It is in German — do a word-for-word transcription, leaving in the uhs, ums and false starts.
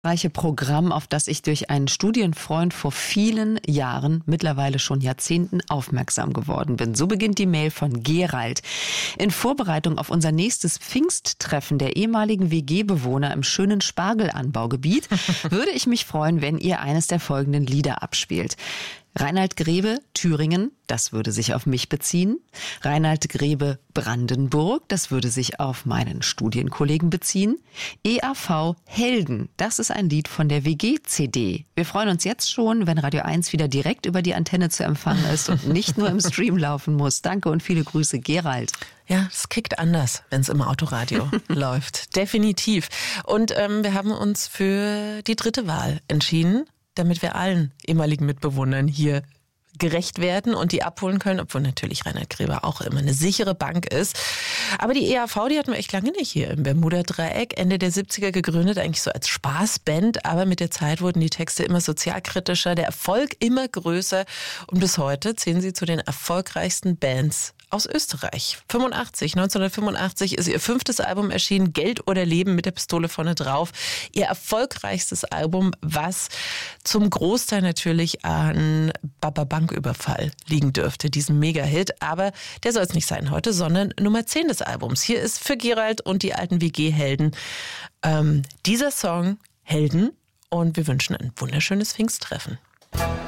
Reiche Programm, auf das ich durch einen Studienfreund vor vielen Jahren, mittlerweile schon Jahrzehnten, aufmerksam geworden bin. So beginnt die Mail von Gerald. In Vorbereitung auf unser nächstes Pfingsttreffen der ehemaligen W G-Bewohner im schönen Spargelanbaugebiet würde ich mich freuen, wenn ihr eines der folgenden Lieder abspielt. Reinhard Grebe, Thüringen, das würde sich auf mich beziehen. Reinhard Grebe, Brandenburg, das würde sich auf meinen Studienkollegen beziehen. E A V Helden, das ist ein Lied von der W G-C D. Wir freuen uns jetzt schon, wenn Radio eins wieder direkt über die Antenne zu empfangen ist und nicht nur im Stream laufen muss. Danke und viele Grüße, Gerald. Ja, es kickt anders, wenn es im Autoradio läuft. Definitiv. Und ähm, wir haben uns für die dritte Wahl entschieden, damit wir allen ehemaligen Mitbewohnern hier gerecht werden und die abholen können, obwohl natürlich Reinhard Grebe auch immer eine sichere Bank ist. Aber die E A V, die hatten wir echt lange nicht hier im Bermuda-Dreieck. Ende der siebziger gegründet, eigentlich so als Spaßband, aber mit der Zeit wurden die Texte immer sozialkritischer, der Erfolg immer größer und bis heute zählen sie zu den erfolgreichsten Bands aus Österreich. fünfundachtzig, neunzehnhundertfünfundachtzig ist ihr fünftes Album erschienen, Geld oder Leben mit der Pistole vorne drauf. Ihr erfolgreichstes Album, was zum Großteil natürlich an Baba Banküberfall liegen dürfte, diesem Mega-Hit. Aber der soll es nicht sein heute, sondern Nummer zehn des Albums. Hier ist für Gerald und die alten W G-Helden ähm, dieser Song Helden und wir wünschen ein wunderschönes Pfingsttreffen.